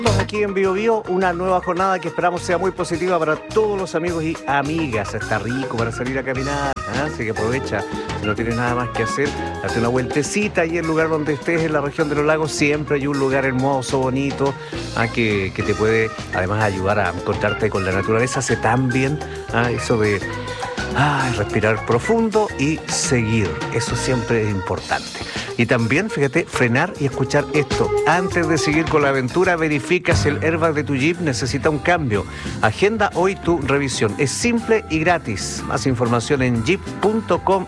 Aquí en Bio Bio, una nueva jornada que esperamos sea muy positiva para todos los amigos y amigas. Está rico para salir a caminar, así que aprovecha. Si no tienes nada más que hacer, date una vueltecita y el lugar donde estés, en la región de los lagos, siempre hay un lugar hermoso, bonito, que te puede además ayudar a encontrarte con la naturaleza. Hace tan bien eso de respirar profundo y seguir. Eso siempre es importante. Y también, fíjate, frenar y escuchar esto. Antes de seguir con la aventura, verifica si el airbag de tu Jeep necesita un cambio. Agenda hoy tu revisión. Es simple y gratis. Más información en jeep.com/cl.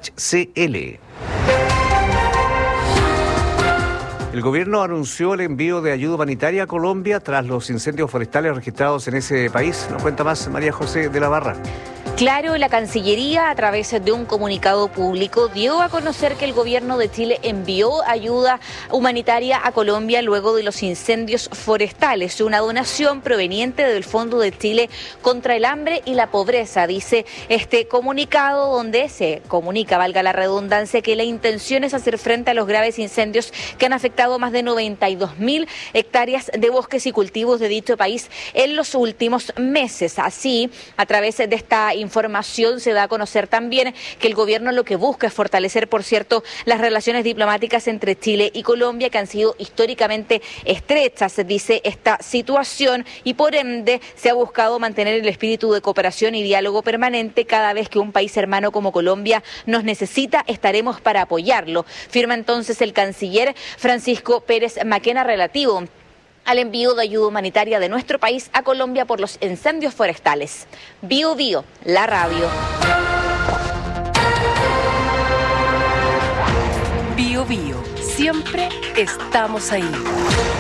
El gobierno anunció el envío de ayuda humanitaria a Colombia tras los incendios forestales registrados en ese país. Nos cuenta más María José de la Barra. Claro, la Cancillería, a través de un comunicado público, dio a conocer que el gobierno de Chile envió ayuda humanitaria a Colombia luego de los incendios forestales, una donación proveniente del Fondo de Chile contra el Hambre y la Pobreza, dice este comunicado, donde se comunica, valga la redundancia, que la intención es hacer frente a los graves incendios que han afectado más de 92.000 hectáreas de bosques y cultivos de dicho país en los últimos meses. Así, a través de esta información se da a conocer también que el gobierno lo que busca es fortalecer, por cierto, las relaciones diplomáticas entre Chile y Colombia, que han sido históricamente estrechas, dice esta situación, y por ende se ha buscado mantener el espíritu de cooperación y diálogo permanente. Cada vez que un país hermano como Colombia nos necesita, estaremos para apoyarlo. Firma entonces el canciller Francisco Pérez Maquena relativo al envío de ayuda humanitaria de nuestro país a Colombia por los incendios forestales. Bio Bio, la radio. Bio Bio, siempre estamos ahí.